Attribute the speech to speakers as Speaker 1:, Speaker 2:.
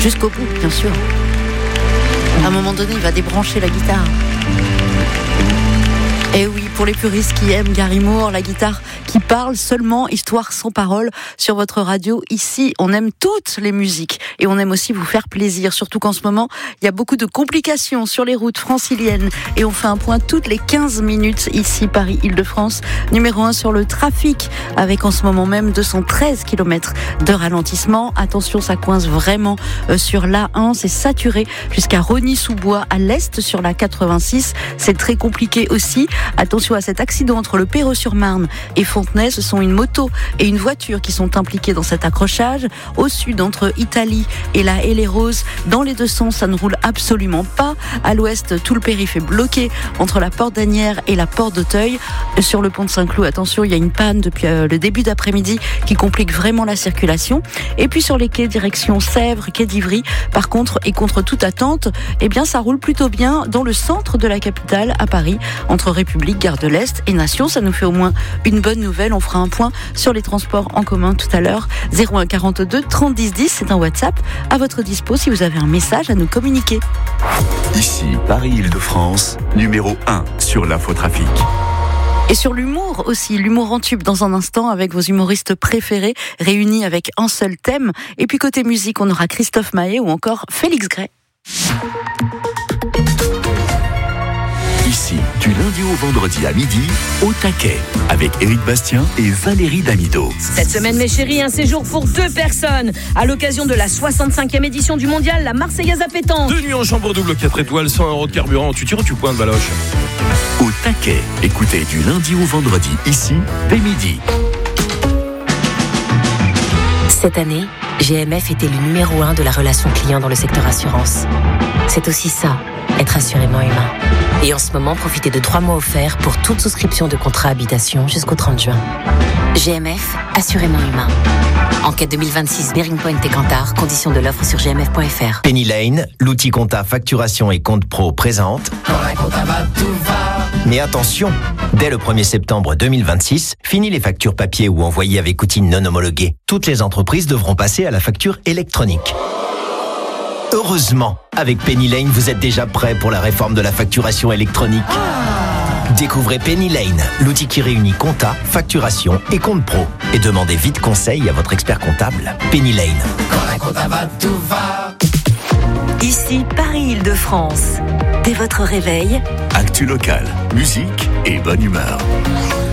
Speaker 1: Jusqu'au bout, bien sûr. À un moment donné, il va débrancher la guitare. Et oui, pour les puristes qui aiment Gary Moore, la guitare qui parle seulement, histoire sans parole, sur votre radio. Ici, on aime toutes les musiques et on aime aussi vous faire plaisir, surtout qu'en ce moment, il y a beaucoup de complications sur les routes franciliennes et on fait un point toutes les 15 minutes ici, Paris-Île-de-France. Numéro 1 sur le trafic, avec en ce moment même 213 km de ralentissement. Attention, ça coince vraiment sur l'A1, c'est saturé jusqu'à Rosny-sous-Bois à l'est sur la 86. C'est très compliqué aussi. Attention à cet accident entre le Perreux-sur-Marne et Fontenay. Ce sont une moto et une voiture qui sont impliquées dans cet accrochage. Au sud, entre Italie et la Haie-les-Roses, dans les deux sens, ça ne roule absolument pas. À l'ouest, tout le périph' est bloqué entre la porte d'Asnières et la porte d'Auteuil. Sur le pont de Saint-Cloud, attention, il y a une panne depuis le début d'après-midi qui complique vraiment la circulation. Et puis sur les quais, direction Sèvres, quai d'Ivry, par contre, et contre toute attente, eh bien, ça roule plutôt bien dans le centre de la capitale, à Paris, entre République, Gare de l'Est et Nation. Ça nous fait au moins une bonne nouvelle. On fera un point sur les transports en commun tout à l'heure. 01 42 30 10 10, c'est un WhatsApp à votre dispo si vous avez un message à nous communiquer.
Speaker 2: Ici, Paris-Île-de-France, numéro 1 sur l'infotrafic.
Speaker 1: Et sur l'humour aussi, l'humour en tube dans un instant avec vos humoristes préférés réunis avec un seul thème. Et puis côté musique, on aura Christophe Maé ou encore Félix Gray.
Speaker 2: Ici, du lundi au vendredi à midi, au taquet, avec Éric Bastien et Valérie Damido.
Speaker 3: Cette semaine, mes chéris, un séjour pour 2 personnes à l'occasion de la 65e édition du mondial, la Marseillaise à pétanque.
Speaker 4: 2 nuits en chambre double 4 étoiles, 100 € de carburant. Tu tires ou tu pointes, Valoche?
Speaker 2: Au taquet, écoutez du lundi au vendredi, ici, dès midi.
Speaker 5: Cette année, GMF était le numéro 1 de la relation client dans le secteur assurance. C'est aussi ça, être assurément humain. Et en ce moment, profitez de 3 mois offerts pour toute souscription de contrat habitation jusqu'au 30 juin. GMF, assurément humain. Enquête 2026 Bearing Point et Cantar, conditions de l'offre sur gmf.fr.
Speaker 6: Penny Lane, l'outil compta facturation et compte pro présente.
Speaker 7: Quand la compta va, tout va.
Speaker 6: Mais attention, dès le 1er septembre 2026, fini les factures papier ou envoyées avec outils non homologués. Toutes les entreprises devront passer à la facture électronique. Heureusement, avec Penny Lane, vous êtes déjà prêt pour la réforme de la facturation électronique. Découvrez Penny Lane, l'outil qui réunit compta, facturation et compte pro. Et demandez vite conseil à votre expert comptable. Penny Lane.
Speaker 7: Quand la compta va, tout va.
Speaker 5: Ici, Paris-Île-de-France. Dès votre réveil,
Speaker 2: Actu locale, musique et bonne humeur.